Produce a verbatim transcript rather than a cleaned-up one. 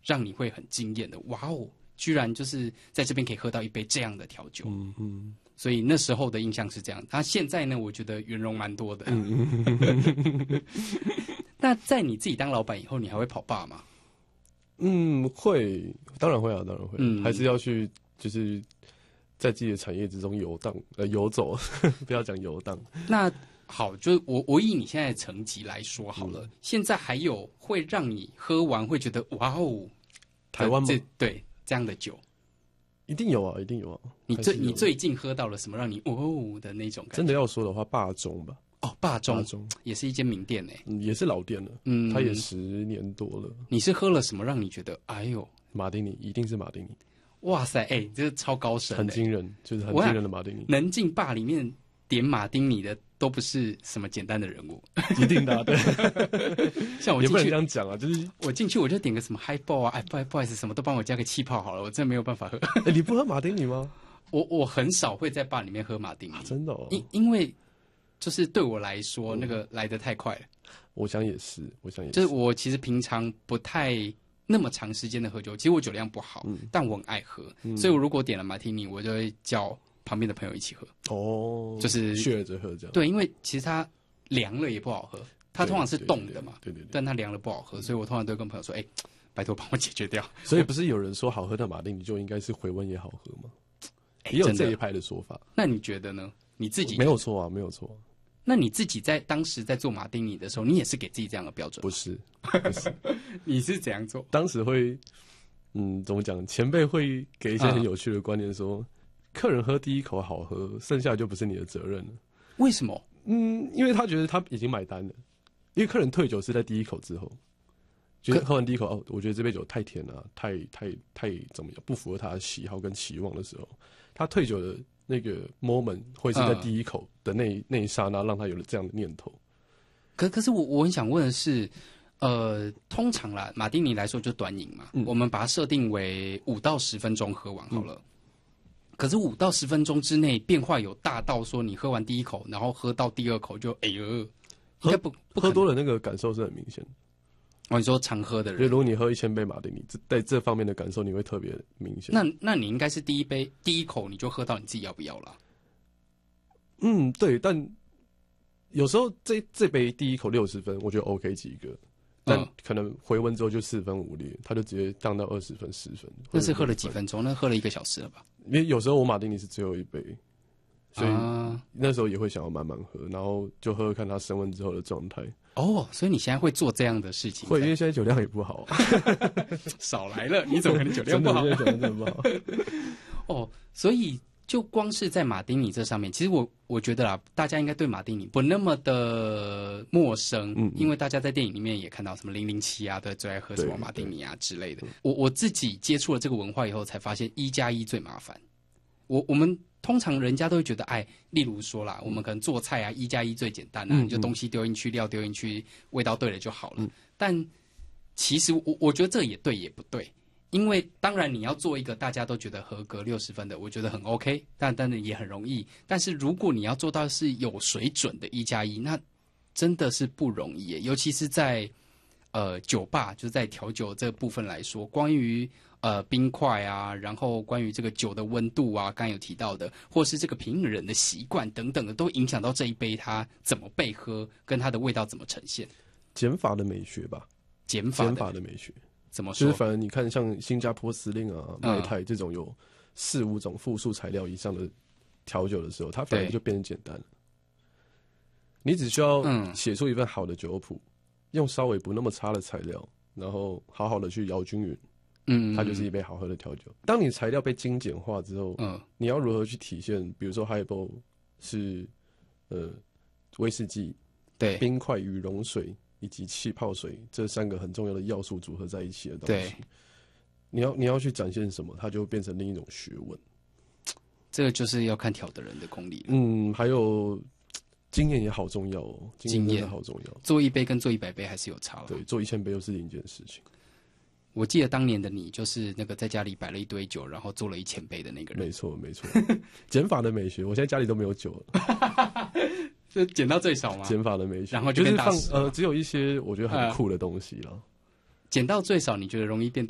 让你会很惊艳的？哇哦，居然就是在这边可以喝到一杯这样的调酒。嗯嗯。所以那时候的印象是这样，他现在呢，我觉得圆融蛮多的。嗯嗯。那在你自己当老板以后，你还会跑吧吗？ 嗯，会，当然会啊，当然会，嗯、还是要去，就是在自己的产业之中游荡，呃，游走，不要讲游荡。 那好，就我我以你现在的成绩来说好了，嗯、现在还有会让你喝完会觉得哇哦， 台湾吗？ 对，这样的酒。 一定有啊，一定有啊！ 你最你最近喝到了什么让你哦的那种感觉？ 真的要说的话，霸中吧。 哦，霸中也是一间名店诶、欸嗯，也是老店了，嗯，它也十年多了。 你是喝了什么让你觉得哎呦？ 马丁尼一定是马丁尼。 哇塞，哎、欸，这是超高深、欸， 很惊人，就是很惊人的马丁尼。 能进霸里面点马丁尼的都不是什么简单的人物， 一定的、啊，对。 像我进去也不能这样讲啊，就是我进去我就点个什么 highball 啊，哎不不好意思，什么都帮我加个气泡好了，我真的没有办法喝。 哎、欸，你不喝马丁尼吗？ 我我很少会在霸里面喝马丁尼， 啊、真的哦。 因因为就是对我来说，嗯、那个来得太快了。 我想也是，我想也是。 就是我其实平常不太那么长时间的喝酒，其实我酒量不好，嗯、但我很爱喝，嗯、所以我如果点了马提尼，我就会叫旁边的朋友一起喝。哦，就是血着喝这样。 对，因为其实它凉了也不好喝，它通常是冻的嘛， 对对对， 但它凉了不好喝，所以我通常都会跟朋友说：“哎、欸，拜托帮我解决掉。” 所以不是有人说好喝的马丁尼就应该是回温也好喝吗？也有这一派的说法。 那你觉得呢？你自己没有错啊，没有错、啊。 那你自己在当时在做马丁尼的时候，你也是给自己这样的标准？ 不是，不是。 你是怎样做？ 当时会，嗯，怎么讲？前辈会给一些很有趣的观念说，说、啊、客人喝第一口好喝，剩下就不是你的责任了。 为什么？ 嗯，因为他觉得他已经买单了，因为客人退酒是在第一口之后。就喝完第一口哦，我觉得这杯酒太甜了，太太太怎么样，不符合他的喜好跟期望的时候，他退酒的那个 moment 会是在第一口的那、嗯、那一刹那，让他有了这样的念头。 可可是我我很想问的是，呃，通常啦，马丁尼来说就短饮嘛，嗯、我们把它设定为五到十分钟喝完好了。嗯、可是五到十分钟之内变化有大到说，你喝完第一口，然后喝到第二口就哎呦，应该不不喝多了那个感受是很明显的。 哦，你说常喝的人， 如果你喝一千杯马丁尼，在这方面的感受你会特别明显。 那那你应该是第一杯第一口你就喝到你自己要不要了？ 嗯，对，但有时候这这杯第一口六十分，我觉得 OK 及格，但可能回温之后就四分五裂，他就直接降到二十分、十分。 那是喝了几分钟？那喝了一个小时了吧？ 因为有时候我马丁尼是只有一杯，所以那时候也会想要慢慢喝，然后就喝喝看它升温之后的状态。 哦，所以你现在会做这样的事情？ 会，因为现在酒量也不好。 少来了，你怎么可能酒量不好？ 真的，酒量真的不好。 哦，所以就光是在马丁尼这上面，其实我我觉得啦，大家应该对马丁尼不那么的陌生，嗯，因为大家在电影里面也看到什么零零七啊，对，最爱喝什么马丁尼啊之类的。我我自己接触了这个文化以后，才发现一加一最麻烦。我我们。通常人家都会觉得，哎，例如说啦，我们可能做菜啊，一加一最简单啊，嗯、你就东西丢进去，料丢进去，味道对了就好了。嗯、但其实我我觉得这也对也不对，因为当然你要做一个大家都觉得合格六十分的，我觉得很 OK， 但当然也很容易。但是如果你要做到是有水准的一加一，那真的是不容易耶，尤其是在呃酒吧，就是在调酒这部分来说，关于。呃，冰块啊，然后关于这个酒的温度啊，刚刚有提到的，或是这个品饮人的习惯等等的，都影响到这一杯它怎么被喝，跟它的味道怎么呈现。 减法的美学吧， 减法减法的美学怎么说？ 就是反正你看，像新加坡司令啊、麦泰这种有四五种复数材料以上的调酒的时候，它反而就变得简单了。你只需要写出一份好的酒谱，用稍微不那么差的材料，然后好好的去摇均匀。嗯，它就是一杯好喝的调酒。当你材料被精简化之后，嗯，你要如何去体现？比如说 Highball 是呃威士忌、 对冰块、与溶水以及气泡水这三个很重要的要素组合在一起的东西。对，你要你要去展现什么，它就变成另一种学问。 这个就是要看调的人的功力了。 嗯，还有经验也好重要哦，经验真的好重要。 做一杯跟做一百杯还是有差了。 对，做一千杯又是另一件事情。 我记得当年的你就是那个在家里摆了一堆酒，然后做了一千杯的那个人。 没错，没错。减法的美学，我现在家里都没有酒了。 就减到最少吗？ 减法的美学， 然后就变大师就是放呃，只有一些我觉得很酷的东西了。 减到最少，你觉得容易变